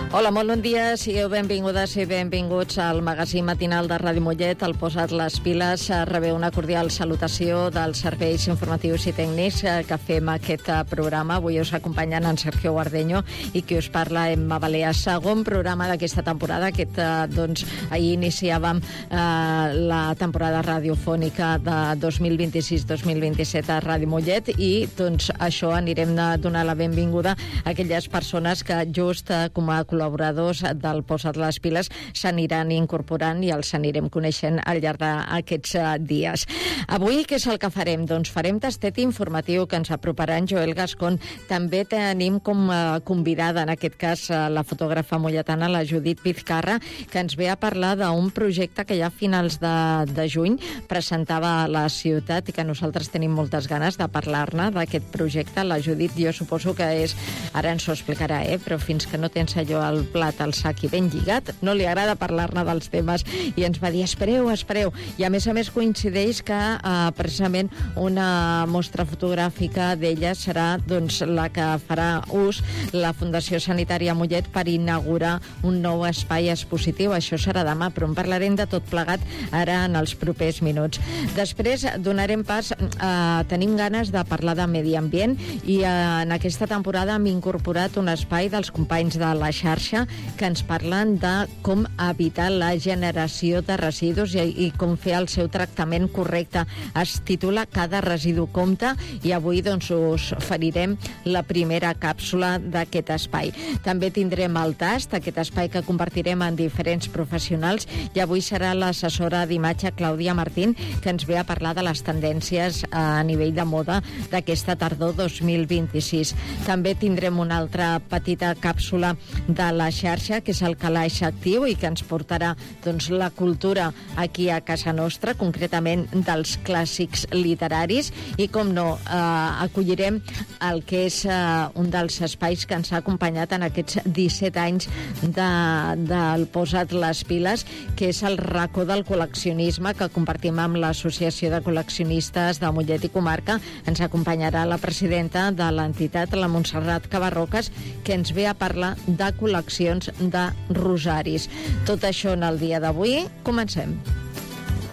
Hola, molt bon dia, sigueu benvingudes i benvinguts al magazín matinal de Ràdio Mollet. El Posa't les piles rebeu una cordial salutació dels serveis informatius i tècnics que fem aquest programa. Avui us acompanyen en Sergio Guardeño i qui us parla, Emma Balea. Segon programa d'aquesta temporada. Ahir iniciàvem la temporada radiofònica de 2026-2027 a Ràdio Mollet i això anirem a donar la benvinguda a aquelles persones que just com a col·laboradors del Posa't les piles s'aniran incorporant i els anirem coneixent al llarg d'aquests dies. Avui què és el que farem? Doncs farem tastet informatiu que ens aproparà en Joel Gascon. També tenim com a convidada, en aquest cas, la fotògrafa molletana, la Judit Vizcarra, que ens ve a parlar d'un projecte que ja a finals de juny presentava a la ciutat i que nosaltres tenim moltes ganes de parlar-ne, d'aquest projecte. La Judit, jo suposo que ara ens ho explicarà, però fins que no tens allò al plat, al sac i ben lligat, no li agrada parlar-ne dels temes i ens va dir, espereu. I a més coincideix que precisament una mostra fotogràfica d'ella serà la que farà ús la Fundació Sanitària Mollet per inaugurar un nou espai expositiu. Això serà demà, però en parlarem de tot plegat ara en els propers minuts. Després donarem pas tenim ganes de parlar de medi ambient i en aquesta temporada hem incorporat un espai dels companys de la xarxa que ens parlen de com evitar la generació de residus i com fer el seu tractament correcte. Es titula Cada residu compta i avui us oferirem la primera càpsula d'aquest espai. També tindrem el tast, aquest espai que compartirem amb diferents professionals, i avui serà l'assessora d'imatge Clàudia Martín que ens ve a parlar de les tendències a nivell de moda d'aquesta tardor 2026. També tindrem una altra petita càpsula de la xarxa, que és el Calaix Actiu i que ens portarà la cultura aquí a casa nostra, concretament dels clàssics literaris, i com no, acollirem el que és un dels espais que ens ha acompanyat en aquests 17 anys del Posa't les piles, que és el racó del col·leccionisme que compartim amb l'Associació de Col·leccionistes de Mollet i Comarca. Ens acompanyarà la presidenta de l'entitat, la Montserrat Cabarroques, que ens ve a parlar de col·leccions de rosaris. Tot això en el dia d'avui. Comencem.